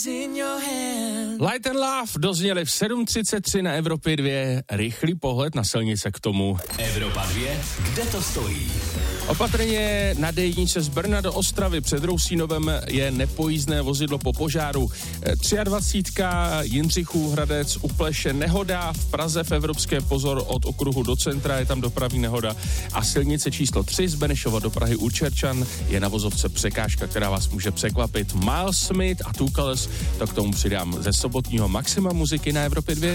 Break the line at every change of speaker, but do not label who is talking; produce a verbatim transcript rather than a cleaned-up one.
Light and Love dozněli v sedm třicet tři na Evropě dva. Rychlý pohled na silnice k tomu.
Evropa dva, kde to stojí?
Opatrně na dé jedničce z Brna do Ostravy před Rousínovem je nepojízdné vozidlo po požáru. dvacet tři Jindřichův Hradec u Pleše nehoda, v Praze v Evropské pozor od okruhu do centra je tam dopravní nehoda a silnice číslo tři z Benešova do Prahy u Čerčan je na vozovce překážka, která vás může překvapit. Miles Smith a Two Colors, to k tomu přidám ze sobotního Maxima muziky na Evropě dva.